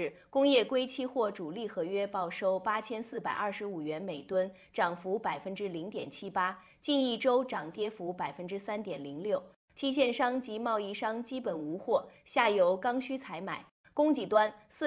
日，工业硅期货主力合约报收8425元每吨，涨幅0.78%，近一周涨跌幅3.06%。期限商及贸易商基本无货，下游刚需采买，供给端